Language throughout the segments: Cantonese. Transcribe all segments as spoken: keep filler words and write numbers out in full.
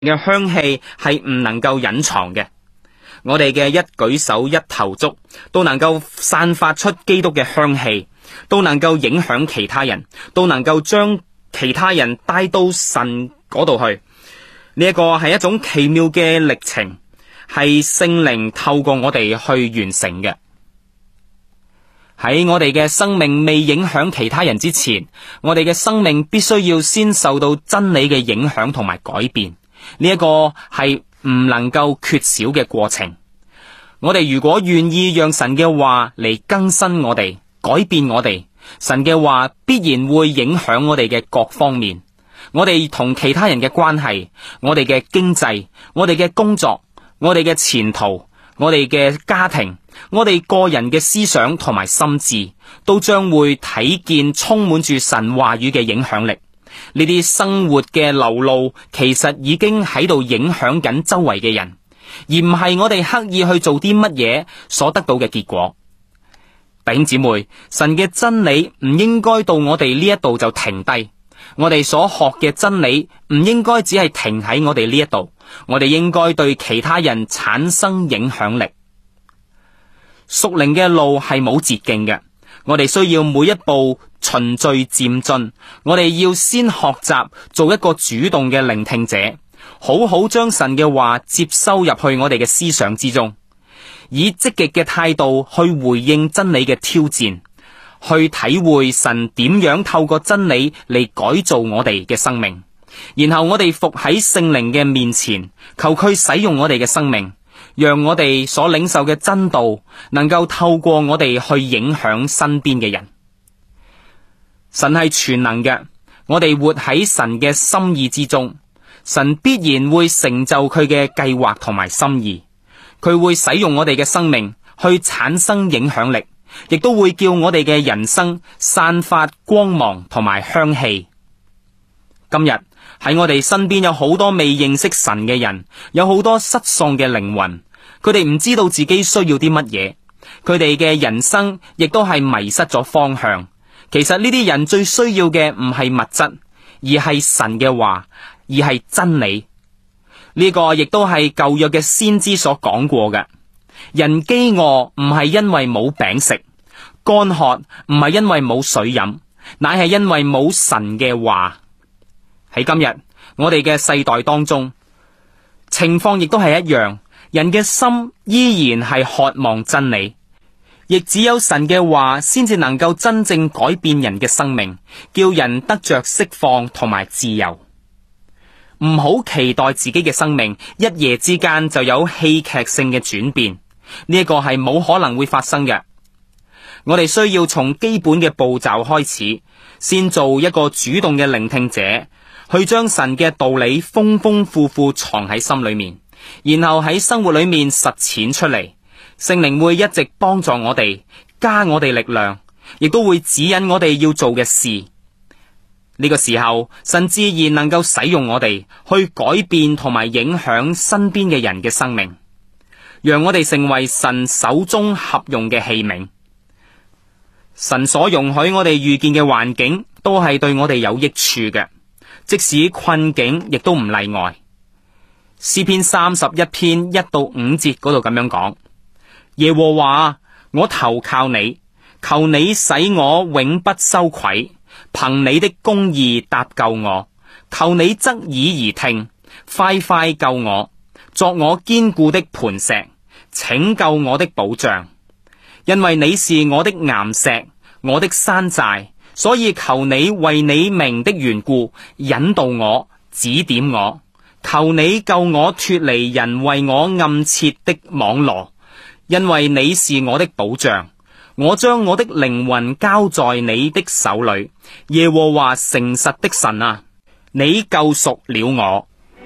嘅香氣係唔能夠隱藏嘅。我哋嘅一舉手一投足都能夠散發出基督嘅香氣，都能夠影響其他人，都能夠將其他人帶到神嗰度去。呢一個係一種奇妙嘅歷程，係聖靈透過我哋去完成嘅。喺我哋嘅生命未影響其他人之前，我哋嘅生命必須要先受到真理嘅影響同埋改變。呢一個係唔能夠缺少嘅過程。我哋如果願意讓神嘅話嚟更新我哋、改變我哋，神嘅話必然會影響我哋嘅各方面。我哋同其他人嘅關係，我哋嘅經濟，我哋嘅工作，我哋嘅前途，我哋嘅家庭，我哋個人嘅思想同埋心智，都將會睇見充滿住神話語嘅影響力。呢啲生活嘅流露，其實已經喺度影響緊周圍嘅人，而唔係我哋刻意去做啲乜嘢所得到嘅結果。弟兄姊妹，神嘅真理唔應該到我哋呢一度就停低，我哋所學嘅真理唔應該只係停喺我哋呢一度，我哋應該對其他人產生影響力。屬靈嘅路係冇捷徑嘅，我哋需要每一步循序漸進，我哋要先學習做一個主動嘅聆聽者，好好將神嘅話接收入去我哋嘅思想之中，以積極嘅態度去回應真理嘅挑戰，去體會神點樣透過真理嚟改造我哋嘅生命，然後我哋伏喺聖靈嘅面前，求佢使用我哋嘅生命，讓我哋所領受嘅真道能夠透過我哋去影響身邊嘅人。神係全能嘅，我哋活喺神嘅心意之中，神必然會成就佢嘅計劃同埋心意，佢會使用我哋嘅生命去產生影響力，亦都會叫我哋嘅人生散發光芒同埋香氣。今日喺我哋身邊有好多未認識神嘅人，有好多失喪嘅靈魂，佢哋唔知道自己需要啲乜嘢，佢哋嘅人生亦都係迷失咗方向。其實呢啲人最需要嘅唔係物質，而係神嘅話，而係真理。呢個亦都係舊約嘅先知所講過嘅。人飢餓唔係因為冇餅食，乾渴唔係因為冇水飲，乃係因為冇神嘅話。喺今日我哋嘅世代當中，情況亦都係一樣，人嘅心依然係渴望真理，亦只有神嘅話先至能夠真正改變人嘅生命，叫人得着釋放同埋自由。唔好期待自己嘅生命一夜之間就有戲劇性嘅轉變，呢一個係冇可能會發生嘅。我哋需要從基本嘅步驟開始，先做一個主動嘅聆聽者，去將神嘅道理豐豐富富藏喺心裏面，然後喺生活裏面實踐出嚟。聖靈會一直幫助我哋，加我哋力量，亦都會指引我哋要做嘅事。呢個時候，神自然能夠使用我哋去改變同埋影響身邊嘅人嘅生命，讓我哋成為神手中合用嘅器皿。神所容許我哋遇見嘅環境，都係對我哋有益處嘅，即使困境亦都唔例外。詩篇三十一篇一到五節嗰度咁樣講：耶和華，我投靠你，求你使我永不羞愧，憑你的公義搭救我，求你側耳而聽，快快救我，作我堅固的磐石，拯救我的保障。因為你是我的岩石，我的山寨，所以求你為你名的緣故引導我，指點我。求你救我脫離人為我暗設的網羅，因為你是我的保障。我將我的靈魂交在你的手裏，耶和華誠實的神啊，你救贖了我。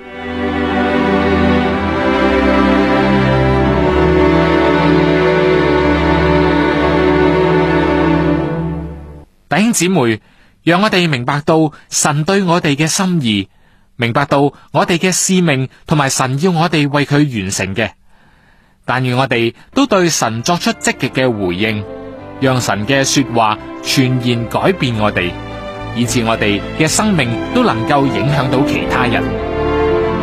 弟兄姊妹，讓我哋明白到神對我哋嘅心意，明白到我哋嘅使命同埋神要我哋為佢完成嘅。但願我哋都對神作出積極嘅回應，讓神嘅說話全然改變我哋，以致我哋嘅生命都能夠影響到其他人。